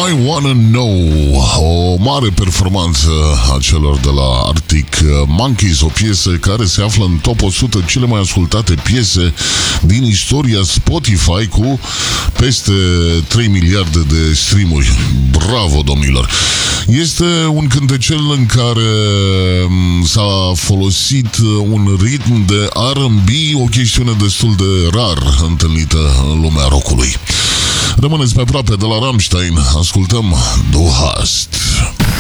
I Wanna Know, o mare performanță a celor de la Arctic Monkeys, o piesă care se află în top 100 cele mai ascultate piese din istoria Spotify, cu peste 3 miliarde de streamuri. Bravo, domnilor! Este un cântecel în care s-a folosit un ritm de R&B, o chestiune destul de rar întâlnită în lumea rockului. Rămâneți pe aproape de la Rammstein, ascultăm Du hast.